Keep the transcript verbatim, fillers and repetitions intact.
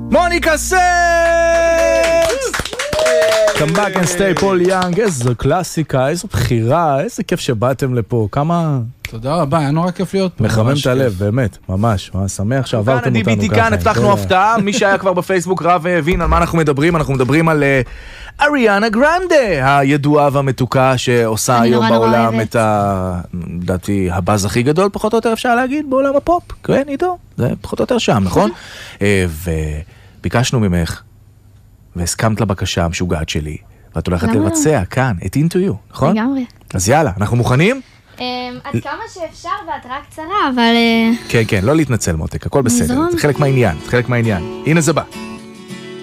מוניקה סקס! Come back and stay פול יאנג, איזו קלאסיקה, איזו בחירה, איזה כיף שבאתם לפה, כמה... תודה רבה, היה נורא כיף להיות פה. מחמם את הלב, באמת, ממש, ממש שמח שעברתם אותנו ככה. כאן הבטחנו הפתעה, מי שהיה כבר בפייסבוק רב והבין על מה אנחנו מדברים, אנחנו מדברים על אריאנה גרנדה, הידועה והמתוקה שעושה היום בעולם את ה... לדעתי, הבאז הכי גדול, פחות או יותר אפשר להגיד, בעולם הפופ, כן, איתו, זה פחות או יותר שם, נכון? וביקשנו ממך, והסכמת לבקשה המשוגעת שלי, ואת הולכת לבצע כאן, את Into You, נכון? לגמרי. אז יאללה, אנחנו מוכנים? עד כמה שאפשר בהתראה קצרה, אבל... כן, כן, לא להתנצל מותק, הכל בסדר, זה חלק מהעניין, זה חלק מהעניין. הנה זה בא.